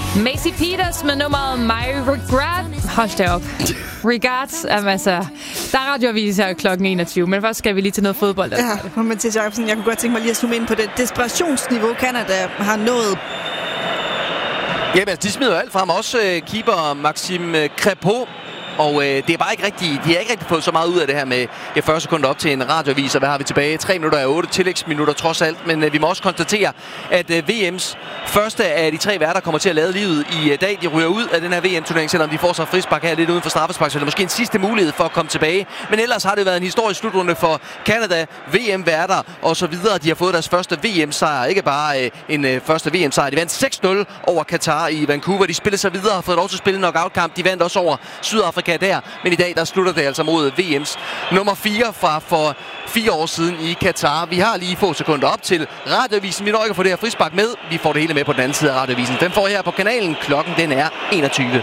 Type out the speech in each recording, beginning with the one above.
Macy Peters med nummeret My Regret. Hold da op. Regards. Altså, der er radioavis her klokken 21, men først skal vi lige til noget fodbold. Ja, Mathias Jacobsen, jeg kunne godt tænke mig lige at zoome ind på det desperationsniveau, Canada har nået. Jamen, altså, de smider jo alt frem. Også keeper Maxime Crépeau. Og det er bare ikke rigtigt, de har ikke rigtig fået så meget ud af det her med 40 sekunder op til en radioavis, og hvad har vi tilbage? 3 minutter af 8 tillægsminutter trods alt, men vi må også konstatere, at VM's første af de 3 værter kommer til at lade livet i dag. De ryger ud af den her VM-turnering, selvom de får så frispark her lidt uden for straffespark, så det er måske en sidste mulighed for at komme tilbage. Men ellers har det været en historisk slutrunde for Canada, VM-værter og så videre. De har fået deres første VM-sejr, ikke bare en første VM-sejr. De vandt 6-0 over Qatar i Vancouver. De spillede sig videre og har fået lov til at spille en knockout-kamp. De vandt også over Sydafrika der, men i dag der slutter det altså mod VM's nummer 4 fra for 4 år siden i Qatar. Vi har lige få sekunder op til radioavisen. Vi når ikke at få det her frispark med. Vi får det hele med på den anden side af radioavisen. Den får her på kanalen. Klokken den er 21.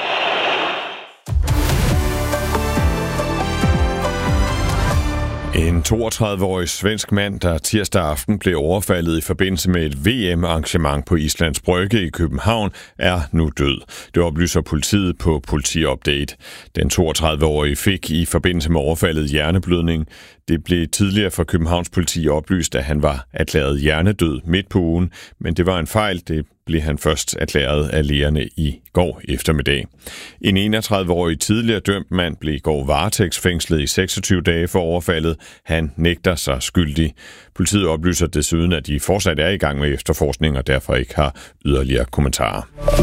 En 32-årig svensk mand, der tirsdag aften blev overfaldet i forbindelse med et VM-arrangement på Islands Brygge i København, er nu død. Det oplyser politiet på Politiupdate. Den 32-årige fik i forbindelse med overfaldet hjerneblødning. Det blev tidligere fra Københavns politi oplyst, at han var erklæret hjernedød midt på ugen, men det var en fejl. Det blev han først erklæret af lægerne i går eftermiddag. En 31-årig tidligere dømt mand blev i går varetægtsfængslet i 26 dage for overfaldet. Han nægter sig skyldig. Politiet oplyser desuden, at de fortsat er i gang med efterforskning og derfor ikke har yderligere kommentarer.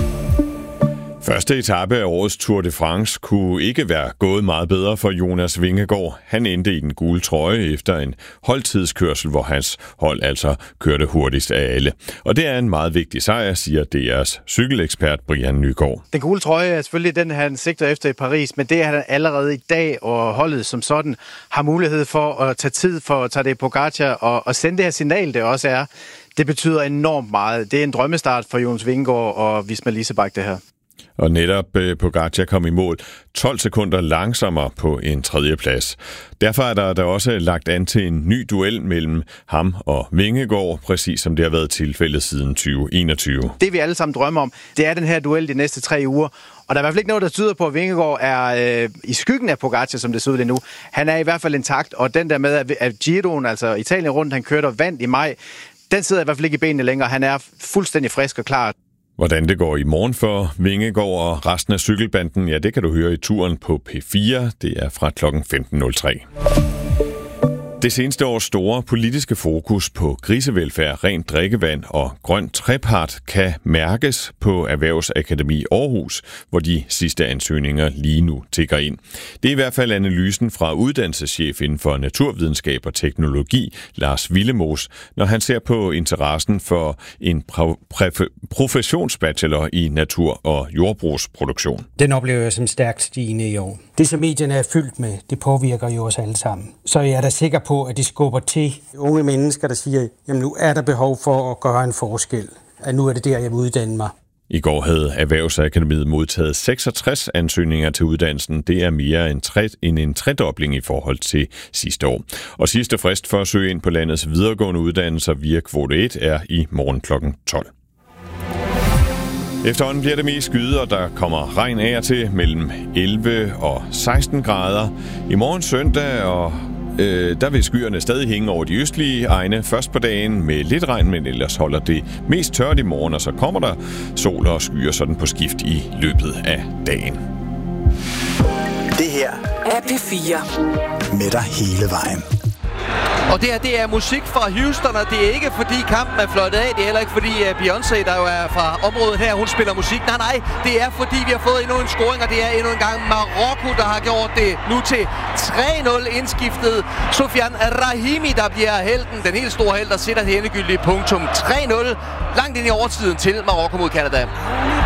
Første etape af årets Tour de France kunne ikke være gået meget bedre for Jonas Vingegaard. Han endte i den gule trøje efter en holdtidskørsel, hvor hans hold altså kørte hurtigst af alle. Og det er en meget vigtig sejr, siger DR's cykelekspert Brian Nygaard. Den gule trøje er selvfølgelig den, han sigter efter i Paris, men det er han allerede i dag, og holdet som sådan har mulighed for at tage tid for at tage det Pogacar og sende det her signal, det også er. Det betyder enormt meget. Det er en drømmestart for Jonas Vingegaard og Visma Leasebach, det her. Og netop Pogacar kom i mål 12 sekunder langsommere på en 3. plads. Derfor er der også lagt an til en ny duel mellem ham og Vingegaard, præcis som det har været tilfældet siden 2021. Det vi alle sammen drømmer om, det er den her duel de næste 3 uger. Og der er i hvert fald ikke noget, der tyder på, at Vingegaard er i skyggen af Pogacar, som det ser ud lige nu. Han er i hvert fald intakt, og den der med, at Giroen, altså Italien rundt, han kørte og vandt i maj, den sidder i hvert fald ikke i benene længere. Han er fuldstændig frisk og klar. Hvordan det går i morgen for Vingegaard og resten af cykelbanden, ja, det kan du høre i turen på P4. Det er fra klokken 15.03. Det seneste års store politiske fokus på grisevelfærd, rent drikkevand og grøn trepart kan mærkes på Erhvervsakademi Aarhus, hvor de sidste ansøgninger lige nu tikker ind. Det er i hvert fald analysen fra uddannelseschef inden for naturvidenskab og teknologi, Lars Willemoes, når han ser på interessen for en professionsbachelor i natur- og jordbrugsproduktion. Den oplever jeg som stærkt stigende i år. Det, som medierne er fyldt med, det påvirker jo os alle sammen. Så jeg er da sikker på, at de skubber til unge mennesker, der siger, jamen nu er der behov for at gøre en forskel. At nu er det der, jeg vil uddanne mig. I går havde Erhvervsakademiet modtaget 66 ansøgninger til uddannelsen. Det er mere end en tredobling i forhold til sidste år. Og sidste frist for at søge ind på landets videregående uddannelser via kvote 1 er i morgen kl. 12. Efterhånden bliver det mest skyet, og der kommer regn af og til mellem 11 og 16 grader. I morgen søndag der vil skyerne stadig hænge over de østlige egne først på dagen med lidt regn, men ellers holder det mest tørt i morgen, og så kommer der sol og skyer sådan på skift i løbet af dagen. Det her er P4. Med dig hele vejen. Og det er musik fra Houston, og det er ikke fordi kampen er fløjtet af. Det er heller ikke fordi Beyoncé, der jo er fra området her, hun spiller musik. Nej, det er fordi vi har fået endnu en scoring, og det er endnu en gang Marokko, der har gjort det nu til 3-0 indskiftet. Sofiane Rahimi, der bliver helten, den helt store held, der sætter det endegyldige punktum. 3-0 langt ind i overtiden til Marokko mod Canada.